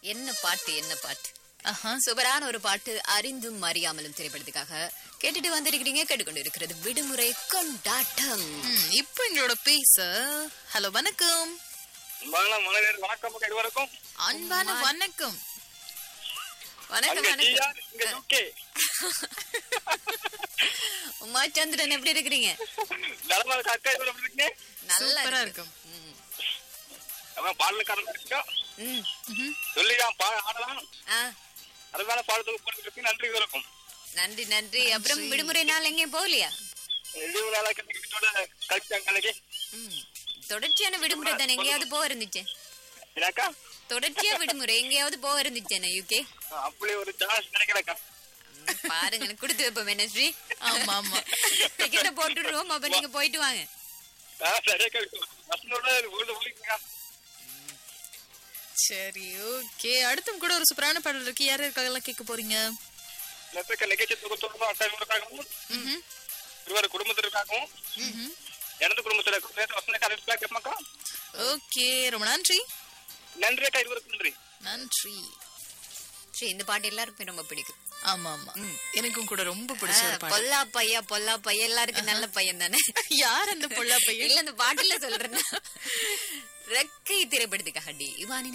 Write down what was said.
என்ன பாட்டு என்ன பாட்டு ஆஹா. சூப்பரான ஒரு பாட்டு அறிந்தும் அறியாமலும் திரைப்படத்துக்காக கேட்டுட்டு வந்திருக்கிறீங்க. கேட்டுக்கொண்டு இருக்கிறது விடுமுறை கொண்டாட்டம். இப்போ எங்களோட பேச ஹலோ வணக்கம். வணக்கம் இருவருக்கும். அன்பான வணக்கம். வணக்கம் அங்க வணக்கம். ஜிஆர், இங்க யுகே. உமா சந்திரன் எப்படி இருக்கிறீங்க? நலமா இருக்கா? அக்கா எப்படி இருக்கீங்க? நல்லா சூப்பரா இருக்கு. இருக்கும். அவன் பாடலுக்காரன் இருக்கா? ம். சொல்லிதான் ஆடலாம். ஆ, அதுதான பாடத்துக்கு போட்டுருக்கு. நன்றி இருக்கும். நன்றி நன்றி. அப்புறம் விடுமுறை நாள் எங்கேயும் போகலையா? லீவு நாளா வீட்டோட கழிச்சாங்க அன்னைக்கு. தொடர்ச்சியான விடுமுறை தானே, எங்கேயாவது போக இருந்துச்சு? எனக்கா தொடர்ச்சியா விடுமுறை எங்கேயாவது போக இருந்துச்சேனா யூகே? அப்படி ஒரு சான்ஸ் கிடைக்கலக்கா. பாருங்க, எனக்கு கொடுத்து வைப்போம் என்ன ஸ்ரீ. ஆமா ஆமா. டிக்கெட்டை போட்டுடுவோம், அப்ப நீங்க போயிட்டு வாங்க. சரியாக்கா. பசங்களோட ஊருக்கு சரி ஓகே. அடுத்தும் கூட ஒரு சூப்பரான பாடல் இருக்கு. யார் இருக்காங்கலாம் கேட்க போறீங்க? நிகழ்ச்சி தொகுத்தோம் அட்டாவும் ம்ஹும். இருவர் குடும்பத்திற்காகவும் ம்ஹும். எனது குடும்பத்திற்கு வசனக்காரர்களுக்காக கேட்பாக்கா. ஓகே ரொம்ப நன்றி. நன்றி அக்கா, இருவருக்கு நன்றி. நன்றி. ஸ்ரீ, இந்த பாட்டு எல்லாருக்குமே ரொம்ப பிடிக்கும். ஆமா ஆமா. எனக்கும் கூட ரொம்ப பிடிச்ச ஒரு பாடல். பொல்லா பையன் எல்லாருக்கும் நல்ல பையன் தானே. யார் அந்த பொல்லா பையன்? இல்ல, இந்த பாட்டுல சொல்றேன். ரெக்கை திரைப்படத்துக்காக டி இவானி